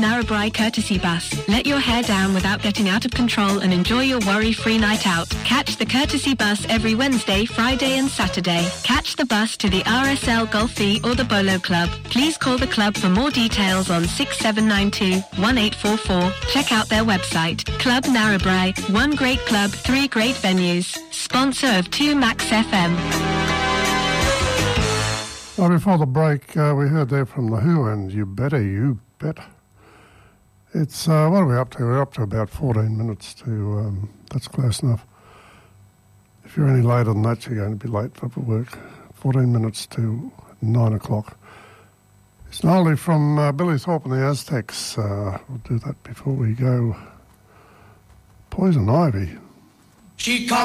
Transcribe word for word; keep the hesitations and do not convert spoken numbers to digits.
Narrabri Courtesy Bus. Let your hair down without getting out of control and enjoy your worry-free night out. Catch the Courtesy Bus every Wednesday, Friday and Saturday. Catch the bus to the R S L Golfie or the Bolo Club. Please call the club for more details on six seven nine two, one eight four four. Check out their website. Club Narrabri. One great club, three great venues. Sponsor of two Max F M. Well, before the break, uh, we heard there from The Who and You Better, You Bet. It's, uh, what are we up to? We're up to about fourteen minutes to, um, that's close enough. If you're any later than that, you're going to be late for work. fourteen minutes to nine o'clock. It's an oldie from uh, Billy Thorpe and the Aztecs. Uh, we'll do that before we go. Poison Ivy. She